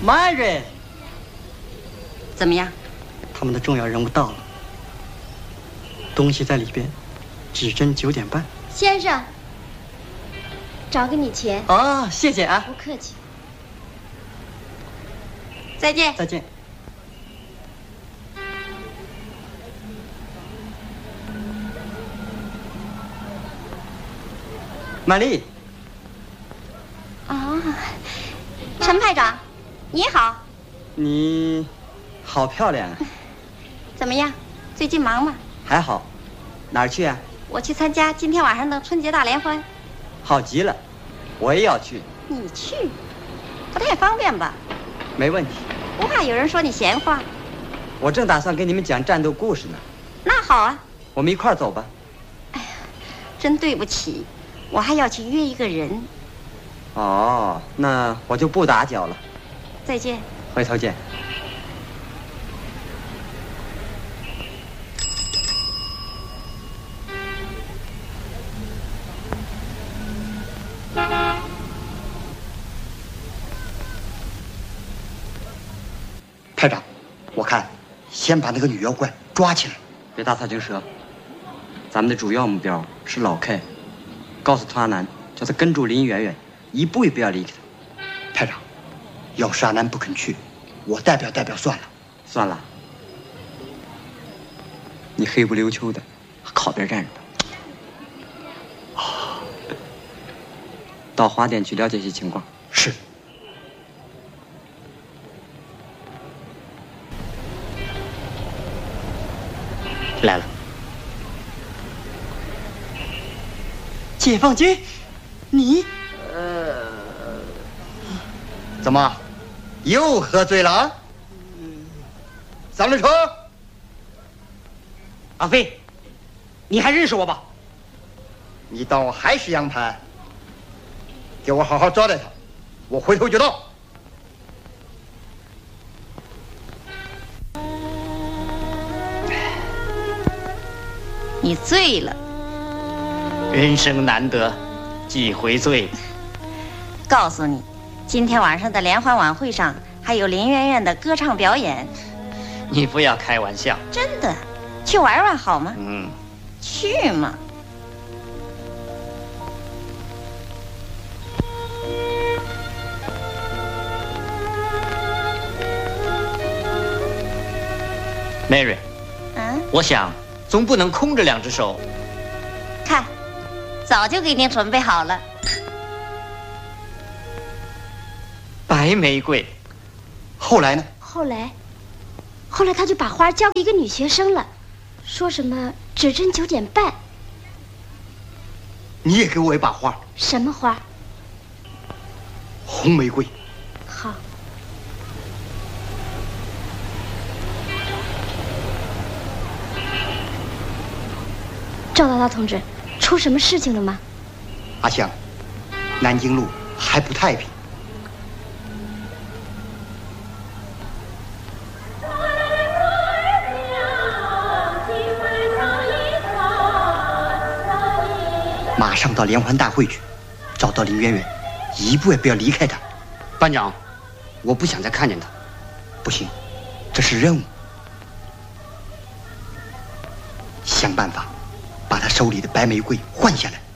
Mary， 怎么样？ 他们的重要人物到了，东西在里边，指针9点半。 先生，找给你钱。 哦，谢谢啊。 不客气。 再见。 再见。玛丽。 啊，陈排长，你好。 你好漂亮啊！ 怎么样？最近忙吗？ 还好。哪儿去啊？ 我去参加今天晚上的春节大联欢。 好极了，我也要去。 你去？不太方便吧？ 没问题。 不怕有人说你闲话？ 我正打算给你们讲战斗故事呢。 那好啊， 我们一块儿走吧。 哎呀，真对不起，我还要去约一个人。 哦，那我就不打搅了。 再见。 回头见。 排长，我看先把那个女妖怪抓起来。 别大草惊蛇，咱们的主要目标是老 K， 告诉童阿南，叫他跟住林媛媛，一步也不要离开他。 排长，要是阿南不肯去，我代表算了。 算了，你黑不溜秋的，靠边站着吧。到花店去了解些情况。 是。 来了。 解放军，你？ 怎么，又喝醉了啊？上了车。 阿飞，你还认识我吧？ 你当我还是杨盘？给我好好招待他，我回头就到。 你醉了。 人生难得几回醉。 告诉你，今天晚上的联欢晚会上还有林媛媛的歌唱表演。 你不要开玩笑。 真的，去玩玩好吗？去嘛。 Mary， 嗯， 我想总不能空着2只手。 看，早就给您准备好了。 白玫瑰。 后来呢？ 后来他就把花交给一个女学生了，说什么指针9点半。 你也给我一把花。 什么花？ 红玫瑰。 好。赵大同志，出什么事情了吗？ 阿香，南京路还不太平。马上到联欢大会去，找到林媛媛，一步也不要离开她。 班长，我不想再看见她。 不行，这是任务。想办法把她手里的白玫瑰换下来。